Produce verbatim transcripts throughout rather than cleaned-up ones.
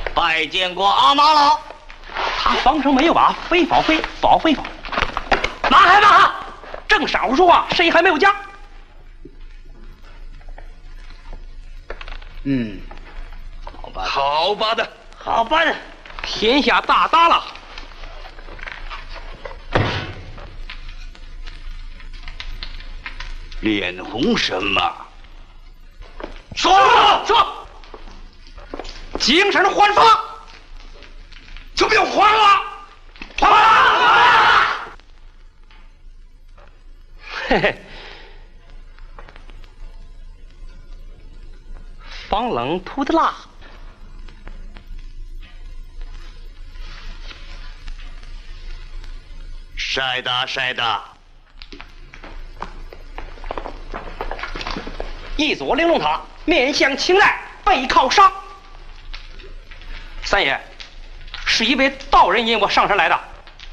拜见过阿妈了。 他方声没有把非法非保非法。马海马，正晌午说话，谁还没有家？ 嗯，好吧， 好吧的， 好吧的，天下大大了。 脸红什么？ 说说，精神焕发， 就不要还了， 还了！嘿嘿，防冷涂的蜡， 晒的晒的。 一左玲珑塔，面向青睐，背靠上。三爷，是一位道人引我上山来的。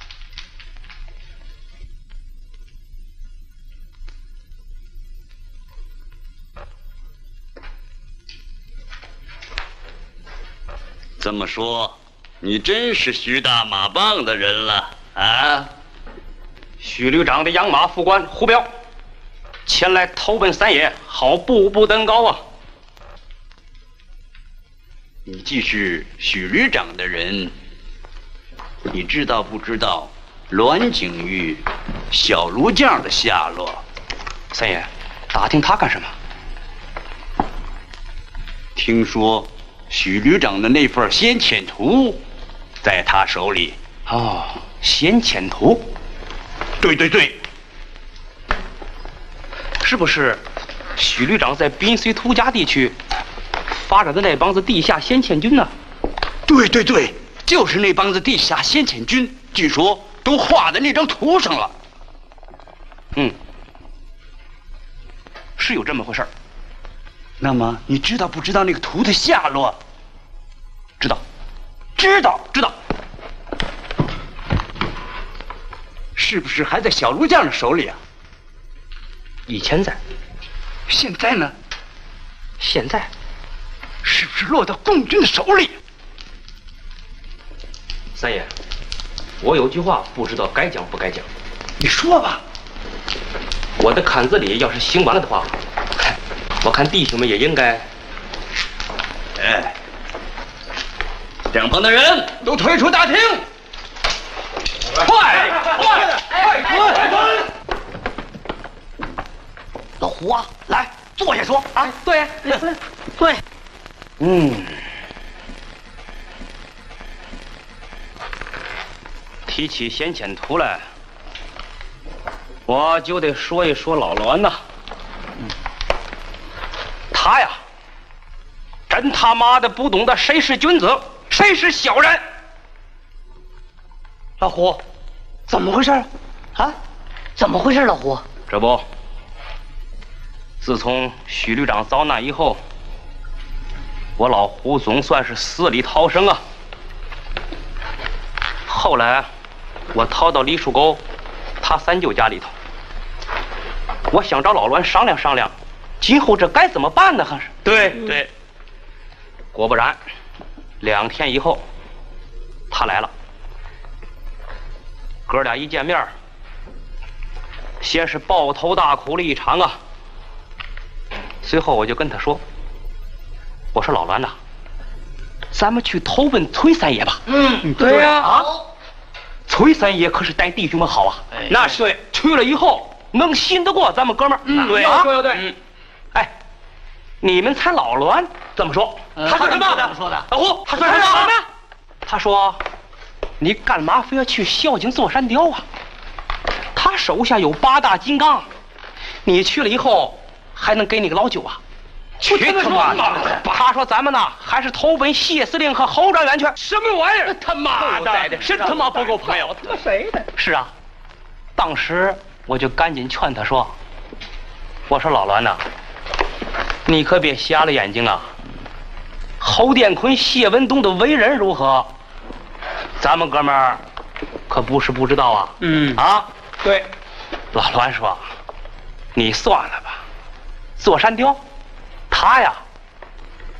这么说，你真是徐大马棒的人了啊？ 徐旅长的养马副官胡彪前来投奔三爷，好步步登高啊！ 你既是许旅长的人，你知道不知道栾景玉、小卢将的下落？ 三爷，打听他干什么？ 听说许旅长的那份先遣图在他手里。 哦，先遣图。 对对对。 是不是许旅长在滨绥图家地区发展的那帮子地下先遣军呢？ 对对对，就是那帮子地下先遣军，据说都画在那张图上了。 嗯，是有这么回事儿。 那么你知道不知道那个图的下落？ 知道，知道，知道。 是不是还在小卢将的手里啊？ 以前在， 现在呢？ 现在是不是落到共军的手里？ 三爷，我有句话不知道该讲不该讲。 你说吧。 我的坎子里要是行完了的话，我看弟兄们也应该。 哎，两旁的人都退出大厅。快快快快滚！ 老胡啊，来坐下说啊。 对对，嗯，提起先遣图来，我就得说一说老栾呐。嗯，他呀，真他妈的不懂得谁是君子，谁是小人。老胡，怎么回事啊？怎么回事，老胡？ 这不，自从许旅长遭难以后，我老胡总算是死里逃生啊。后来我逃到李树沟他三舅家里头，我想找老栾商量商量，今后这该怎么办呢？还是对对。 果不然，两天以后他来了。哥俩一见面，先是抱头大哭了一场啊。随后我就跟他说：“我说老栾呐，咱们去投奔崔三爷吧。” 嗯， 对呀、 啊， 崔三爷可是待弟兄们好啊。 哎、 那是对，去了以后能信得过咱们哥们儿。 嗯， 对， 说的对。 嗯，哎，你们猜老栾怎么说？ 呃、 他说什么？ 怎么说的？ 老胡，他说什么？他说：“你干嘛非要去孝敬座山雕啊？他手下有八大金刚，你去了以后还能给你个老九啊？” 去他妈的！ 他说：“咱们呢，还是投奔谢司令和侯专员去。” 什么玩意儿？他妈的， 真他妈不够朋友！ 他妈谁的？ 是啊，当时我就赶紧劝他说：“我说老栾呐，你可别瞎了眼睛啊！侯殿坤、谢文东的为人如何，咱们哥们儿可不是不知道啊。” 嗯啊， 对。 老栾说：“你算了吧，座山雕，他呀